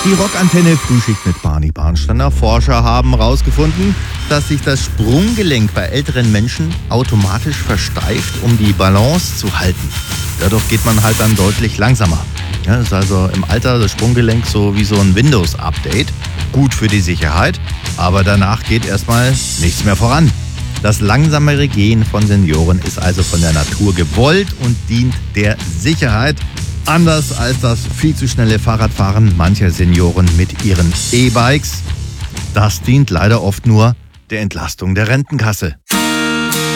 Die Rockantenne Frühschicht mit Barney Barnsteiner. Forscher haben herausgefunden, dass sich das Sprunggelenk bei älteren Menschen automatisch versteift, um die Balance zu halten. Dadurch geht man halt dann deutlich langsamer. Ja, das ist also im Alter das Sprunggelenk so wie so ein Windows-Update. Gut für die Sicherheit, aber danach geht erstmal nichts mehr voran. Das langsamere Gehen von Senioren ist also von der Natur gewollt und dient der Sicherheit. Anders als das viel zu schnelle Fahrradfahren mancher Senioren mit ihren E-Bikes. Das dient leider oft nur der Entlastung der Rentenkasse.